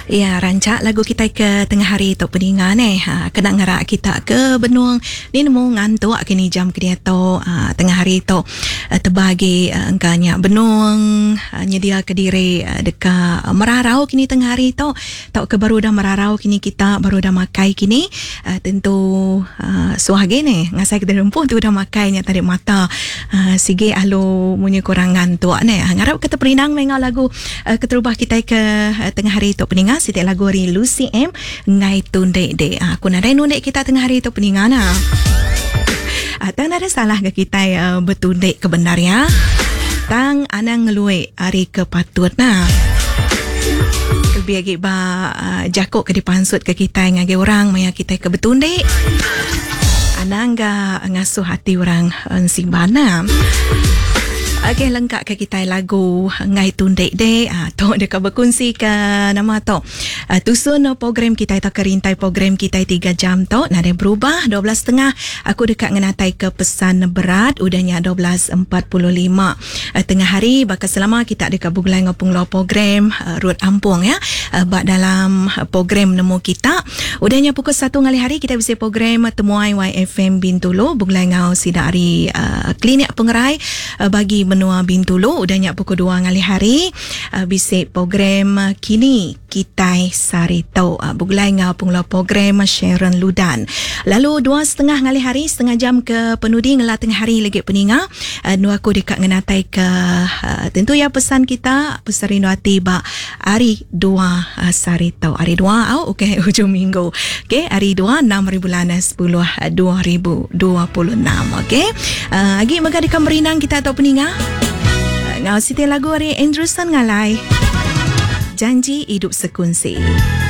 Ya, rancak lagu kita ke tengah hari tok peningan kena ngarak kita ke benung ni nemu ngantuk kini jam kini to tengah hari to terbagi engkanya benung nyedia ke diri dekat merarau kini tengah hari to tok ke baru dah merarau kini kita baru dah makai kini tentu suahge ni ngasai kita rempuh tu dah makainya tadi mata sige alu munyi kurang ngantuk ni ngarap kita perinang mengal lagu keterubah kita ke tengah hari tok peningan siti lagu hari Lucy M ngai tunde de aku nak nundek kita tengah hari tu peningana tang ada salah ke kita betunde kebenar ya tang anang ngelue hari kepatut nah biagi ba jakok ke dipansut ke kita ngage orang maya kita ke betunde anang ga ngasuh hati orang simbana. Okey, lengkap ke kita lagu ngai tundek de tok dekat berkongsi ke nama tok tusun program kita itu kerintai program kita 3 jam tok nak ada berubah 12.30 aku dekat ngenatai ke pesan berat udahnya 12.45 tengah hari bakal selama kita dekat bugulai ngopung lo program Rut Ampung ya bak dalam program nemu kita udahnya pukul 1 ngali hari kita bisa program temuai YFM Bintulu bugulai ngau sidak hari klinik pengerai bagi menua Bintulu udahnya pukul 2 ngali hari bisik program kini Kitai Sarito bugulai ngapung lo program Sharon Ludan lalu 2.30 ngali hari setengah jam ke penudi ngela tengah hari lagi peninga nu aku dekat ngenatai ke tentu ya pesan kita pesan rindu hati ba hari 2 Sarito hari 2 okey hujung minggu okey hari 2 6 bulan 10 2026 okey lagi maka dekat merinang kita atau peninga ngau siti lagu hari Andrewson ngalai janji hidup sekongsi.